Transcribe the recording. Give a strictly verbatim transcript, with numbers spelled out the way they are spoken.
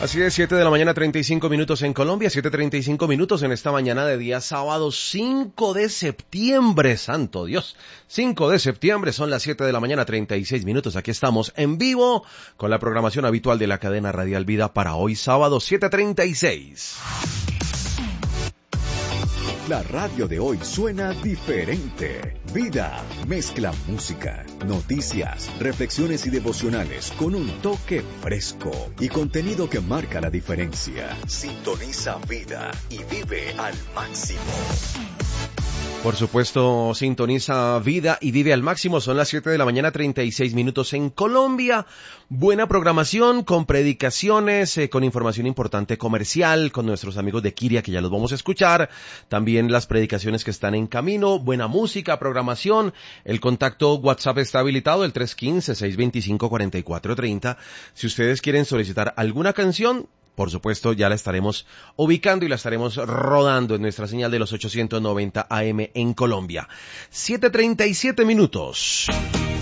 Así es, siete de la mañana, treinta y cinco minutos en Colombia, siete treinta y cinco minutos en esta mañana de día sábado cinco de septiembre, santo Dios, cinco de septiembre, son las siete de la mañana, treinta y seis minutos, aquí estamos en vivo con la programación habitual de la cadena Radial Vida para hoy sábado, siete treinta y seis. La radio de hoy suena diferente. Vida mezcla música, noticias, reflexiones y devocionales con un toque fresco y contenido que marca la diferencia. Sintoniza Vida y vive al máximo. Por supuesto, sintoniza Vida y vive al máximo. Son las siete de la mañana, treinta y seis minutos en Colombia. Buena programación con predicaciones, eh, con información importante comercial, con nuestros amigos de Kiria que ya los vamos a escuchar. También las predicaciones que están en camino, buena música, programación. El contacto WhatsApp está habilitado, el tres uno cinco, seis dos cinco, cuatro cuatro tres cero. Si ustedes quieren solicitar alguna canción, por supuesto, ya la estaremos ubicando y la estaremos rodando en nuestra señal de los ochocientos noventa A M en Colombia. siete treinta y siete minutos.